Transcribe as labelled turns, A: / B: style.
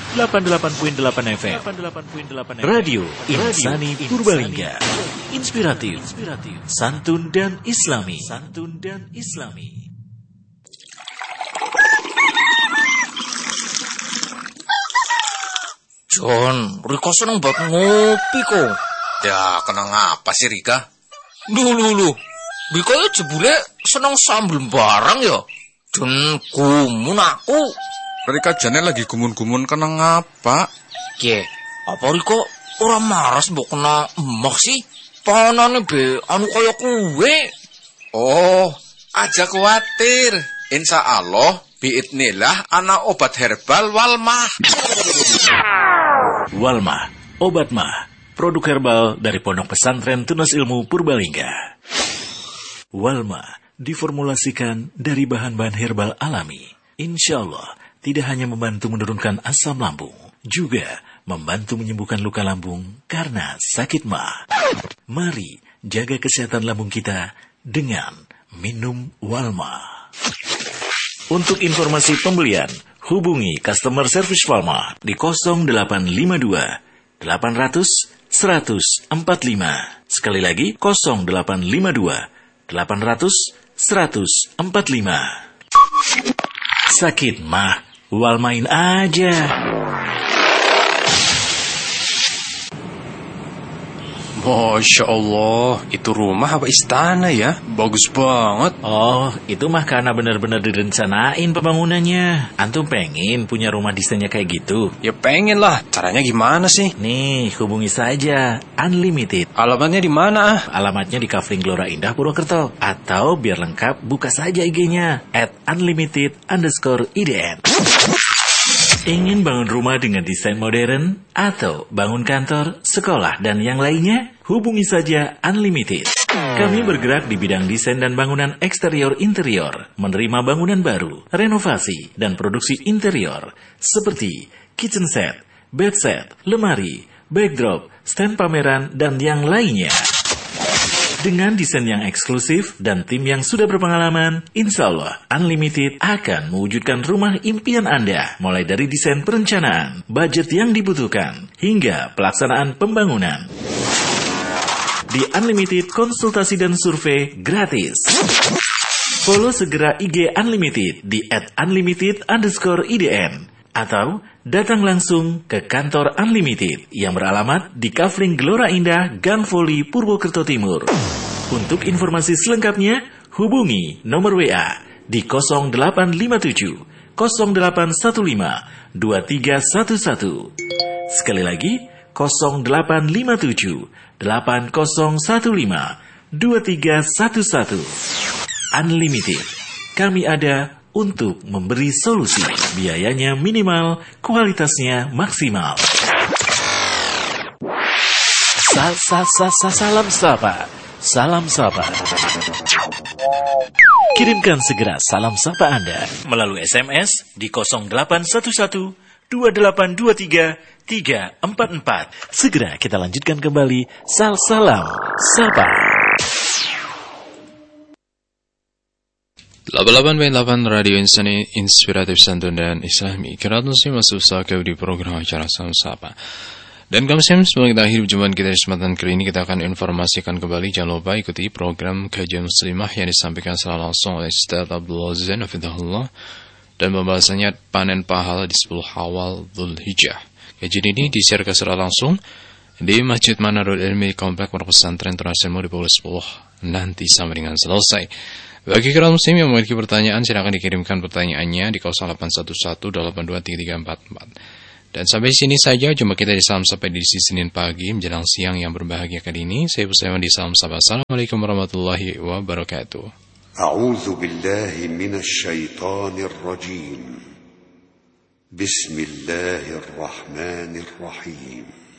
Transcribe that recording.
A: 88.8 FM. Radio Insani Purbalingga. Inspiratif, santun dan islami.
B: John, Rika seneng banget ngopi kok.
C: Ya, kenang apa sih Rika?
B: Lu. Rika ya jebule seneng sambel barang ya. Dan gumun aku.
C: Rika jane lagi gumun-gumun kenang apa?
B: Ye, apa Rika ora maras mbok kena emak sih? Panane be anu kaya kuwe.
C: Oh, aja khawatir. Insya Allah, biidnillah ana obat herbal Walmah.
A: Walmah, obat mah, produk herbal dari Pondok Pesantren Tunas Ilmu Purbalingga. Walmah diformulasikan dari bahan-bahan herbal alami. Insya Allah, tidak hanya membantu menurunkan asam lambung, juga membantu menyembuhkan luka lambung karena sakit mah. Mari jaga kesehatan lambung kita dengan minum Walmah. Untuk informasi pembelian, hubungi customer service Walmah di 0852 800 145. Sekali lagi 0852 800 145. Sakit mah, Walmain aja.
D: Masya Allah, itu rumah apa istana ya? Bagus banget.
A: Oh, itu mah karena benar-benar direncanain pembangunannya. Antum pengen punya rumah desainnya kayak gitu?
D: Ya pengen lah, caranya gimana sih?
A: Nih, hubungi saja Unlimited.
D: Alamatnya di mana?
A: Alamatnya di Kafling Gelora Indah, Purwokerto. Atau biar lengkap, buka saja IG-nya @unlimited_idn. Ingin bangun rumah dengan desain modern? Atau bangun kantor, sekolah, dan yang lainnya? Hubungi saja Unlimited. Kami bergerak di bidang desain dan bangunan eksterior-interior, menerima bangunan baru, renovasi, dan produksi interior, seperti kitchen set, bed set, lemari, backdrop, stand pameran, dan yang lainnya. Dengan desain yang eksklusif dan tim yang sudah berpengalaman, insya Allah Unlimited akan mewujudkan rumah impian Anda, mulai dari desain perencanaan, budget yang dibutuhkan, hingga pelaksanaan pembangunan. Di Unlimited, konsultasi dan survei gratis. Follow segera IG Unlimited di @unlimited_idn atau datang langsung ke kantor Unlimited yang beralamat di Kafling Gelora Indah, Gang Voli, Purwokerto Timur. Untuk informasi selengkapnya, hubungi nomor WA di 0857 0815 2311. Sekali lagi, 0857 8015 2311. Unlimited. Kami ada untuk memberi solusi. Biayanya minimal, kualitasnya maksimal. Salam sapa. Kirimkan segera salam sapa Anda melalui SMS di 0811 2823 344. Segera kita lanjutkan kembali salam sapa.
D: 88.8 Radio Insani Inspiratif Santun dan Islami. Kira muslim masuk sakau di program acara Salam Sapa. Dan kami sebelum kita akhir perjumpaan kita di kesempatan kali ini, kita akan informasikan kembali. Jangan lupa ikuti program kajian muslimah yang disampaikan secara langsung oleh Ustaz Abdullah Zain Hafidhahullah, dan pembahasannya panen pahala di 10 awal Dzulhijjah. Kajian ini disiarkan secara langsung di Masjid Manarul Ilmi Komplek Pondok Pesantren Tunas Ilmu di Pukul 10 nanti sampai dengan selesai. Bagi kerabat muslim yang memiliki pertanyaan, silakan dikirimkan pertanyaannya di 0811823344. Dan sampai sini saja jumpa kita di Salam Sapa edisi Senin pagi menjelang siang yang berbahagia kali ini. Saya Pusaiman di Salam Sapa. Assalamualaikum warahmatullahi wabarakatuh.
E: A'udzu billahi minasy syaithanir rajim. Bismillahirrahmanirrahim.